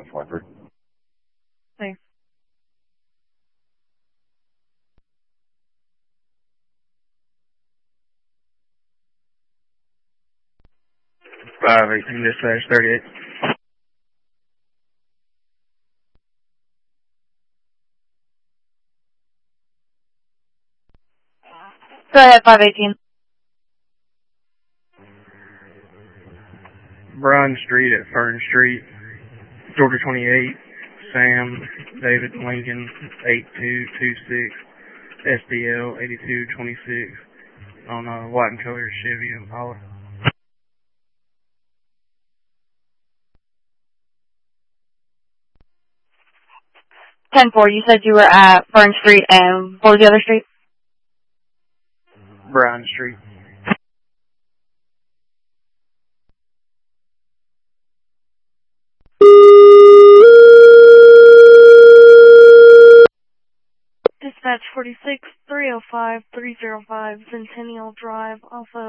543. Thanks. Dispatch 38. Go ahead, 518. Bryan Street at Fern Street, Georgia 28, Sam, David Lincoln, 8226, SDL 8226, on a white and colored Chevy Impala. 10-4, you said you were at Fern Street, and what was the other street? Bryan Street. Dispatch 46, 305, 305, Centennial Drive, off of